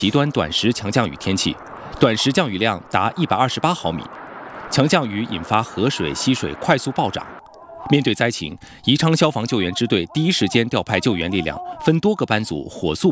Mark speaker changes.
Speaker 1: 极端短时强降雨天气，短时降雨量达128毫米，强降雨引发河水、溪水快速暴涨。面对灾情，宜昌消防救援支队第一时间调派救援力量，分多个班组火速